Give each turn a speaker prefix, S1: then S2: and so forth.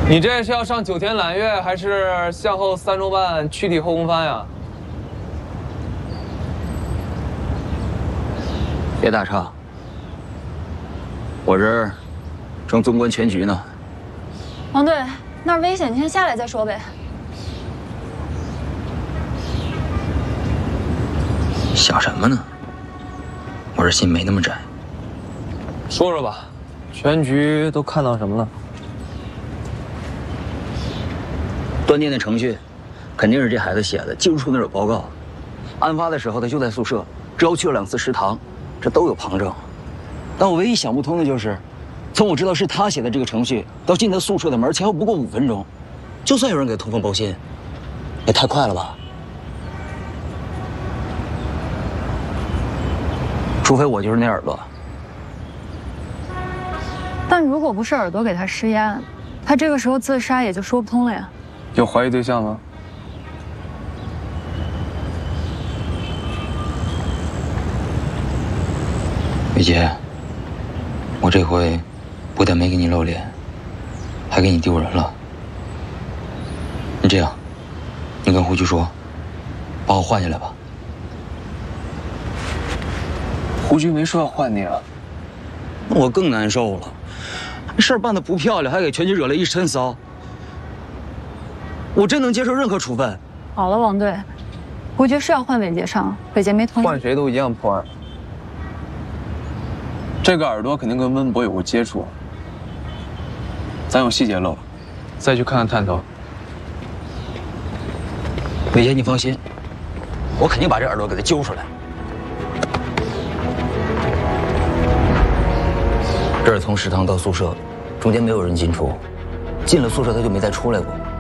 S1: 你这是要上9天揽月，还是向后3周半躯体后空翻呀？
S2: 别打岔，我这儿正纵观全局呢。
S3: 王队，那儿危险，你先下来再说呗。
S2: 想什么呢？我这心没那么窄。
S1: 说说吧，全局都看到什么了？
S2: 断电的程序，肯定是这孩子写的，技术处那有报告。案发的时候他就在宿舍，之后去了2次食堂，这都有旁证。但我唯一想不通的就是，从我知道是他写的这个程序到进他宿舍的门，前后不过5分钟，就算有人给通风报信，也太快了吧？除非我就是那耳朵。
S3: 但如果不是耳朵给他施压，他这个时候自杀也就说不通了呀。
S1: 有怀疑对象吗？
S2: 雨洁，我这回不但没给你露脸，还给你丢人了。你这样，你跟胡局说，把我换下来吧。
S1: 胡局没说要换你啊。
S2: 那我更难受了，这事儿办得不漂亮，还给全局惹了一身骚。我真能接受任何处分。
S3: 好了，王队，胡局是要换伟杰上，伟杰没同意。
S1: 换谁都一样破案。这个耳朵肯定跟温博有过接触，咱有细节漏，再去看看探头。
S2: 伟杰，你放心，我肯定把这耳朵给他揪出来。这是从食堂到宿舍，中间没有人进出，进了宿舍他就没再出来过。